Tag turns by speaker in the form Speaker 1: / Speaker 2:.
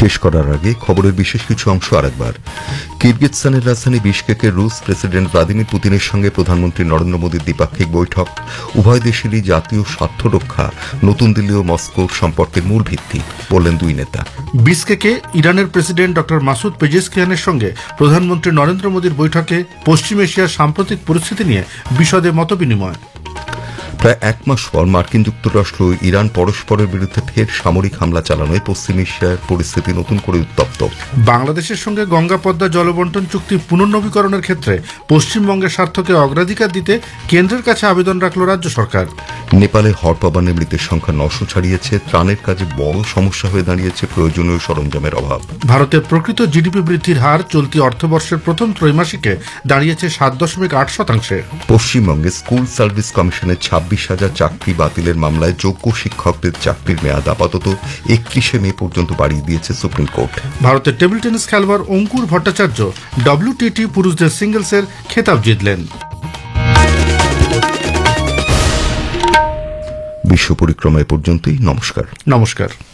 Speaker 1: শেষ করার আগে খবরের বিশেষ কিছু অংশ আরেকবার। কিরগিজস্তানের রাজধানী বিশকেকে রুশ প্রেসিডেন্ট ভ্লাদিমির পুতিনের সঙ্গে প্রধানমন্ত্রী নরেন্দ্র মোদীর দ্বিপাক্ষিক বৈঠক। উভয় দেশেরই জাতীয় স্বার্থ রক্ষা নতুন দিল্লি ও মস্কোর সম্পর্কের মূল ভিত্তি, বললেন দুই নেতা।
Speaker 2: বিশকেকে ইরানের প্রেসিডেন্ট ডক্টর মাসুদ পেজেশকিয়ানের সঙ্গে প্রধানমন্ত্রী নরেন্দ্র মোদীর বৈঠকে পশ্চিম এশিয়ার সাম্প্রতিক পরিস্থিতি নিয়ে বিশদে মতবিনিময়।
Speaker 1: প্রায় এক মাস পর মার্কিন যুক্তরাষ্ট্র ও ইরান পরস্পরের বিরুদ্ধে ফের সামরিক হামলা চালানোয় পশ্চিম এশিয়ার পরিস্থিতি নতুন করে উত্তপ্ত।
Speaker 2: বাংলাদেশের সঙ্গে গঙ্গা পদ্মা জলবন্টন চুক্তি পুনর্নবীকরণের ক্ষেত্রে পশ্চিমবঙ্গের স্বার্থকে অগ্রাধিকার দিতে কেন্দ্রের কাছে আবেদন রাখল রাজ্য সরকার।
Speaker 1: নেপালে হড়পাবানে মৃতের সংখ্যা 900 ছাড়িয়েছে। ত্রাণের কাজে বড় সমস্যা হয়ে দাঁড়িয়েছে প্রয়োজনীয় সরঞ্জামের অভাব।
Speaker 2: ভারতের প্রকৃত জিডিপি বৃদ্ধির হার চলতি অর্থবর্ষের প্রথম ত্রৈমাসিকে দাঁড়িয়েছে 7.8%।
Speaker 1: পশ্চিমবঙ্গে স্কুল সার্ভিস কমিশনের 26,000 চাকরি বাতিলের মামলায় যোগ্য শিক্ষকদের চাকরির মেয়াদ আপাতত 31 মে পর্যন্ত বাড়িয়ে দিয়েছে সুপ্রিম কোর্ট।
Speaker 2: ভারতের টেবিল টেনিস খেলোয়াড় অঙ্কুর ভট্টাচার্য WTT পুরুষদের সিঙ্গলসের খেতাব জিতলেন।
Speaker 1: বিশ্ব পরিক্রমা এ পর্যন্তই। নমস্কার।